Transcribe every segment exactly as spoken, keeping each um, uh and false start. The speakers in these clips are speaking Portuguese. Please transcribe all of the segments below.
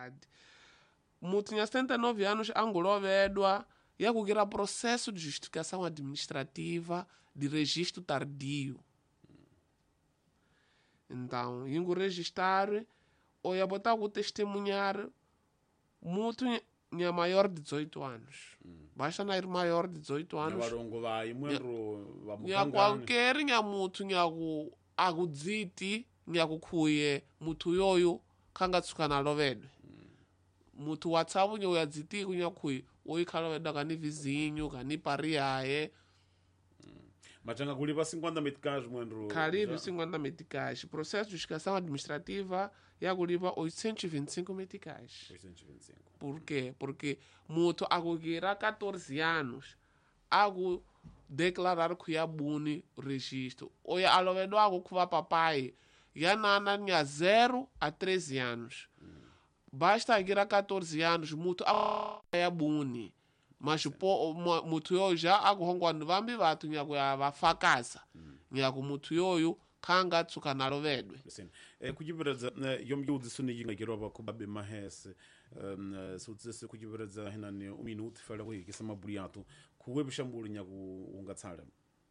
idade. Mutu tinha setenta e nove anos, angulovedwa, e agora processo de justificação administrativa de registro tardio. Então, ingo registrar, ou ia botar o testemunhar, muito tinha maior de dezoito anos. Hum. Basta não ir maior de dezoito anos. Nha qualquer nha muito nha agu dziti nha kukuye mutu yoyo kanga tsukana lovedwe. Mutu WhatsApp nyo ya dziti kunya kui oi kalovedwa kani vizinho kani pariae. Machanga kulipa cinquenta meticais mwendro. Karibu cinquenta meticais. Processo de justificação administrativa ya kulipa oitocentos e vinte e cinco meticais. oitocentos e vinte e cinco. Por quê? Porque mutu agugira catorze anos agu declarar que ia buni o registro. Ou ia alovedwa agu kuva papai ya nana nya zero a treze anos. Hum. Basta aguira catorze anos mutu ia buni. Mas po mutu yoyo já aguhongwani vambi vatu nyaku ya vafakaza. Mm. Nyaku mutu yoyo kanga tsuka nalovedwe. Sim. É kujibereza yom yudi suni yinga giroba kubabe mahese. Um, so tsese kujibereza hinani um minuto fala ko ikisama buriato kuwe bishambuli nyaku ungatsala.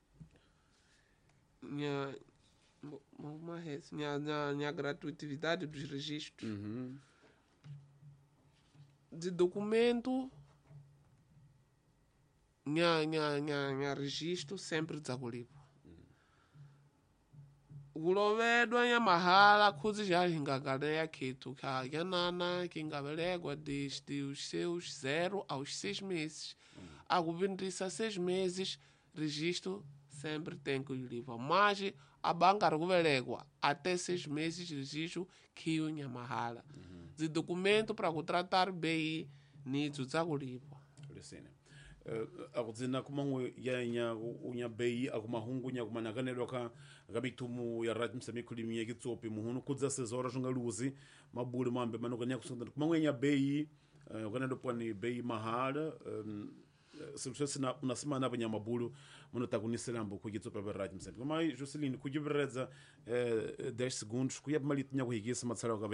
Nya mahese nya nya nya gratuidade dos registros. Uhum. De documento Nha, nha, nha, nha registro sempre dzakulipa. Kulovedwa nya mahala kuzi já hingagaleya kitu ka yanana kingabelegwa desde os seus zero aos seis meses. Hum. Akuvindisa seis meses, registro sempre tem que lipa. Mas a banca kubelegwa até seis meses registro kiyo nya mahala. Uhum. De documento para contratar bem nidzo dzakulipa. Akudzina kumangu ya nya unya bei akumahungu nya kumanakanelwa ka kabitumu ya rat msami kulimie kitsopi muhunu kudza sezora jungaluzi mabuli mambe manokanya kusunda kumangu nya bei ukanendo pani bei mahala sibusina unasimana panya mabulu munotakunisela mbo kugitsopa ba rat msami kuma Jocelyn kujibereza dez segundos kuyabmalitnya kuhigisa matsala